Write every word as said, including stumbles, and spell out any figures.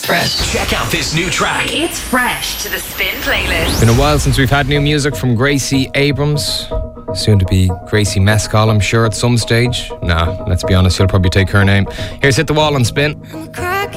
Fresh. Check out this new track. It's fresh to the Spin playlist. Been a while since we've had new music from Gracie Abrams. Soon to be Gracie Mescal, I'm sure, at some stage. Nah, let's be honest, he'll probably take her name. Here's Hit the Wall on Spin. I'm a crack